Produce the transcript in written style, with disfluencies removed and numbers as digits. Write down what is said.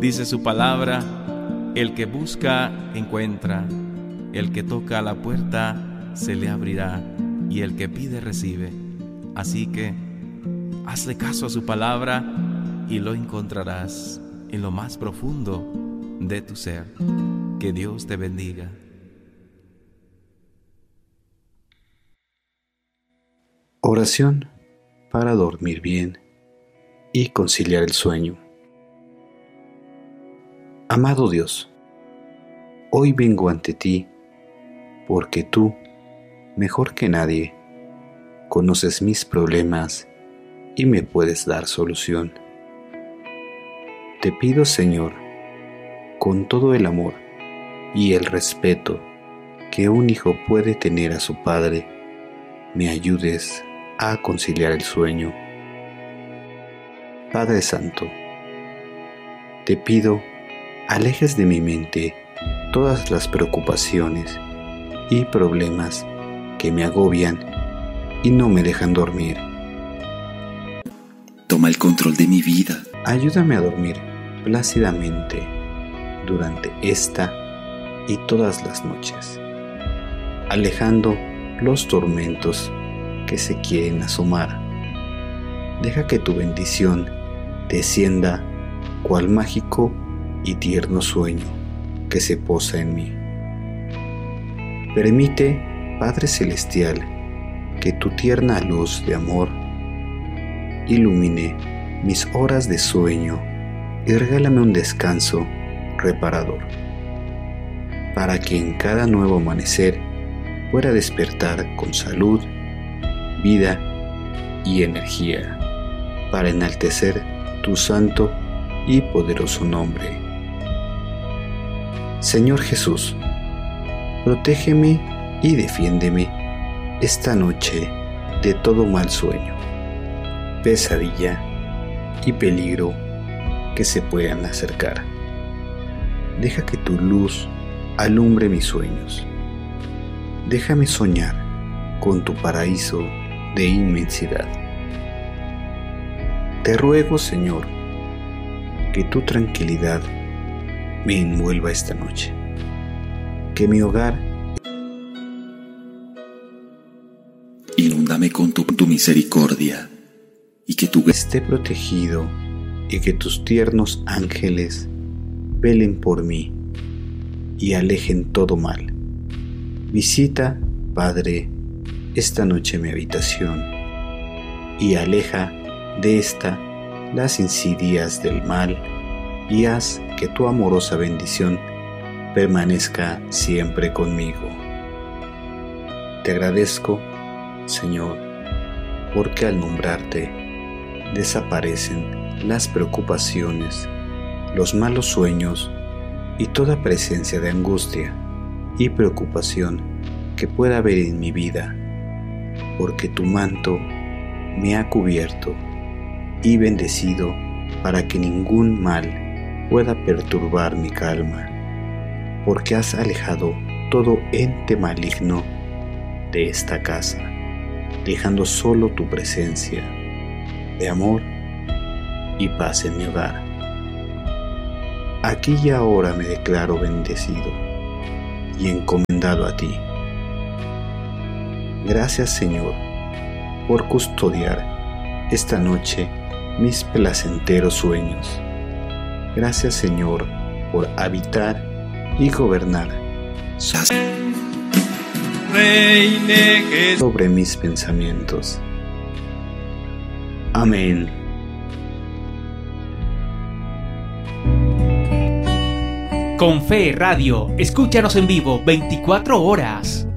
Dice su palabra: el que busca, encuentra; el que toca a la puerta, se le abrirá; y el que pide, recibe. Así que hazle caso a su palabra y lo encontrarás en lo más profundo de tu ser. Que Dios te bendiga. Oración para dormir bien y conciliar el sueño. Amado Dios, hoy vengo ante ti porque tú, mejor que nadie, conoces mis problemas y me puedes dar solución. Te pido, Señor, con todo el amor y el respeto que un hijo puede tener a su padre, me ayudes a conciliar el sueño. Padre Santo, te pido, alejes de mi mente todas las preocupaciones y problemas que me agobian y no me dejan dormir. Toma el control de mi vida. Ayúdame a dormir plácidamente durante esta y todas las noches, alejando los tormentos que se quieren asomar. Deja que tu bendición descienda cual mágico y tierno sueño que se posa en mí. Permite, Padre Celestial, que tu tierna luz de amor ilumine mis horas de sueño y regálame un descanso reparador, para que en cada nuevo amanecer pueda despertar con salud, vida y energía, para enaltecer tu santo y poderoso nombre. Señor Jesús, protégeme y defiéndeme esta noche de todo mal sueño, pesadilla y peligro que se puedan acercar. Deja que tu luz alumbre mis sueños. Déjame soñar con tu paraíso de inmensidad. Te ruego, Señor, que tu tranquilidad me envuelva esta noche, que mi hogar inúndame con tu misericordia y que tu esté protegido y que tus tiernos ángeles velen por mí y alejen todo mal. Visita, Padre, esta noche mi habitación y aleja de esta las insidias del mal y haz que tu amorosa bendición permanezca siempre conmigo. Te agradezco, Señor, porque al nombrarte desaparecen las preocupaciones, los malos sueños y toda presencia de angustia y preocupación que pueda haber en mi vida, porque tu manto me ha cubierto y bendecido para que ningún mal pueda perturbar mi calma, porque has alejado todo ente maligno de esta casa, dejando solo tu presencia de amor y paz en mi hogar. Aquí y ahora me declaro bendecido y encomendado a ti. Gracias, Señor, por custodiar esta noche mis placenteros sueños. Gracias, Señor, por habitar y gobernar sobre mis pensamientos. Amén. Con Fe Radio, escúchanos en vivo 24 horas.